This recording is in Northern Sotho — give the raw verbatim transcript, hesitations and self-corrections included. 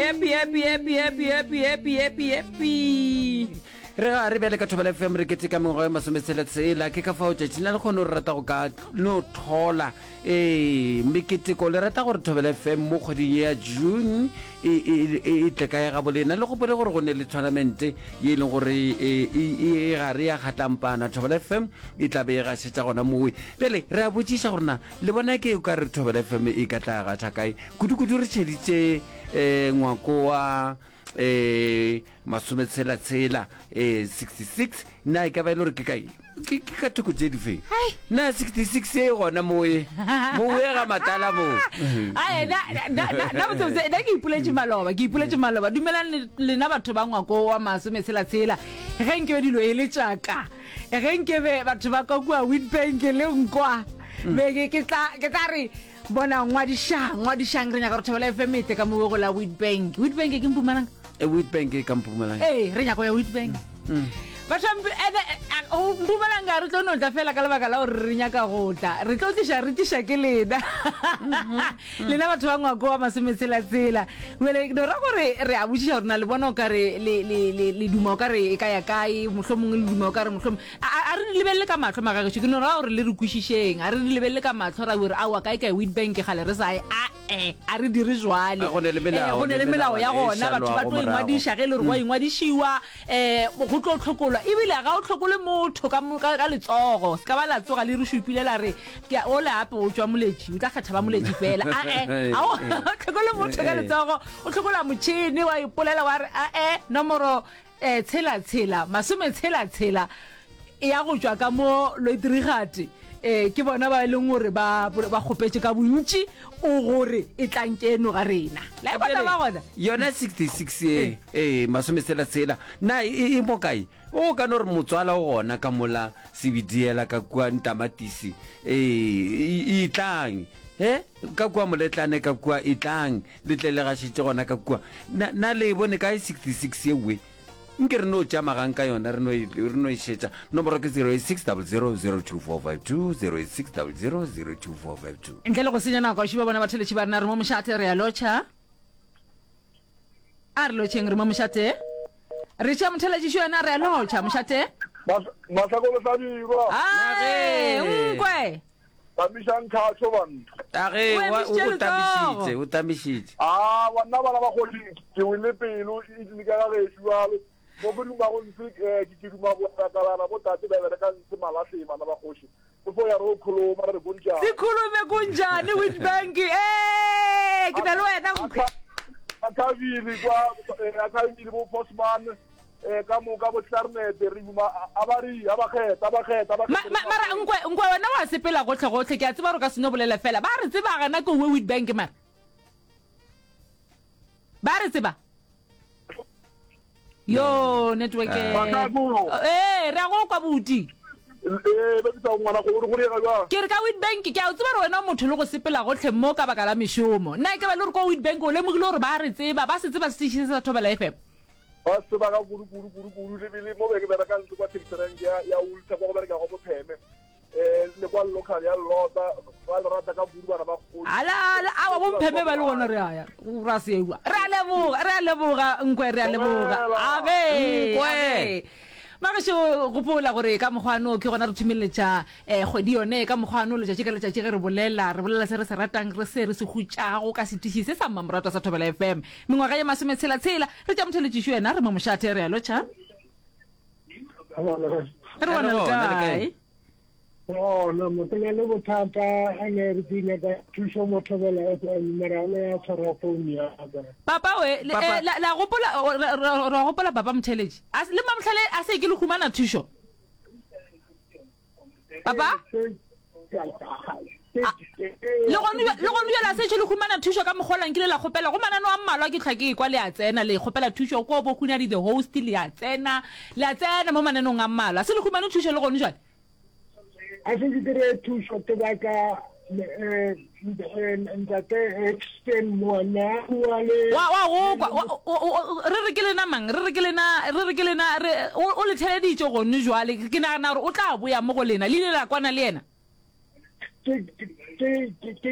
happy happy happy happy happy happy happy happy re a re bele ka thobela F M re ketse ka mengwe masometsela tsela ke ka fa o tšetšina le kgone re rata go ka no thola eh meketeko le rata gore thobela F M mo kgweding ya June e e tle ka ya ga bolena le go bole gore go ne le tournament ye leng gore e ga re ya kgatlampana thobela F M e tla be ga setša gona mowe bele re a botsisa gorena le bona ke o ka re thobela F M e ka tla ga tša kae kudu-kudu re tšheditše eh ngwako wa eh masometsela tsela eh sixty-six na e ka ba ile re ke kae ke ka thoko tse di fe na sixty-six e gona moe moe ga matala mo ai na na na botse da ke ipuletse maloba ke ipuletse maloba dumelang le na batho ba ngwako wa masometsela tsela ge nke dilo e le tšaka ge nke be batho ba ka kwa Witbank le nkwa be ke tla ke tla re bona ngwadishang ngwadishang re nya ka re thobela F M e te ka mo go la Witbank Witbank ke Mpumalanga e Witbank e ka Mpumalanga eh re nya go ya Witbank ba tsampe o Mpumalanga re tlo no tla fela ka lebaka la gore re nya ka go tla re tlo tsha re tsha ke lena lena batho ba ngwa go wa masometsela tsela wele do ra gore re a butša rena le bona o ka re le le le duma o ka re e ka ya kae mohlomong le duma o ka re mohlomong a re lebelle ka matlho magaga ke no ra gore le re kwišisheng a re lebelle ka matlho ra gore a wa kae kae Witbank ga le re sa a eh a re dire jwale go ne le melao go ne le melao ya gona batho ba tlo ingwadisha ge le re wa ingwadishiwa eh go tlo tlhokolwa ebile ga o tlhokole motho ka ka letsogo ska ba la tsoga le re shupile la re ke o la ape o tswa moletši o tla kgetha ba moletši fela a eh a o tlhokole motho ka letsogo o tlhokola motšhini wa ipolela wa re a eh nomoro eh tshela tshela masome tshela tshela ya go tswa ka mo Loitrigate eh ke bona ba leng gore ba ba khopetse ka bontši o gore e tlankeno ga rena la bona ba bona yona sixty-six e eh masometsela tsela na e mo kae o ka no re motswala o gona ka mola Sibidiyela ka kwa Ntamatisi eh e tlang eh ka kwa moletlane ka kwa e tlang le tle le ga shitse gona ka kwa na le bone ka sixty-six yewe nke re no tša magang ka yona re no e šetša nomoro ke zero eight six zero zero zero two four five two zero eight six zero zero zero two four five two ntle le go senya nako a šiba bona ba theletše ba rena re mo mošate re ya lotšha a re lotšheng re mo mošate re tša motheletšišo yona re ya lotšha mošate masakolo sa dirwa ae nkwe tamisang khatsho bantu age o tamišitše o tamišitše ah bana bana ba godi ke wile pelo e di ka ga jwalo mo go duma go ntse ke ke duma go tsatsana mo tate ba re ka ntse malahle bana ba goshi go fo ya ro kholo mara re bonja sikhulume kunjani Witbank eh ke na le wena akavili kwa akavili bo postman eh ka mo ka bo Tsarnet re buma abari abakheta abakheta abakheta mara nkwe nkwe wena wa sepela go tle go tle ke a tseba re ka seno bolela fela ba re tseba gana ko Witbank mara ba re tseba yo network eh re go kwa buti eh ba tsa ngwana go re go re ga ke re ka Witbank ke a tseba re wena motho le go sepela go tle mo ka baka la meshomo nna ke ba le re ko Witbank o le mo go re ba re tseba ba se tseba se se sa thobela F M ba se ba ga guru guru guru guru le bile mo be ke ba ka ntse kwa Tiktereng ya ya ulta go ba re ka go bopheme eh le kwa local ya lota ba le rata ka buru bana ba go ala ala a wa bopheme ba le gona re aya ra se wa re a leboga re a leboga nkwe re a leboga abe nkwe mara sho gopola gore ka mogwano ke gona re thumeletša eh kgwedi yone ka mogwano le tša ka letša ge re bolela re bolela se re se ratang re se re se khutšago ka setiši se sa mamorata sa thobela F M mengwaga ya masometsela tshela re tša motheletšišo yena re mo mošate re ya lotšha re bona le kae oh no mo tla le bothata a ne re dile ka thušo mo thobela F M meralo ya tshwara phone ya papa we la la gopola ra gopola papa motheletši as le mamhlale a se ke le khumana thušo papa le gone le gone ya la se tšhe le khumana thušo ka mogholang ke le la gopela go manano a mmalwa ke tlhake kwa le a tsena le gopela thušo ko bo khuna di the host le a tsena le a tsena mo mananong a mmalwa se le khumana thušo le gone jwale a se di dire thušo te ba ka eh ntate extend mona wale wa wa go re re ke lena mang re re ke lena re re ke lena o le theleditše gone jwale ke nagana gore o tla boya mo go lena le le la kwana le yena ke ke ke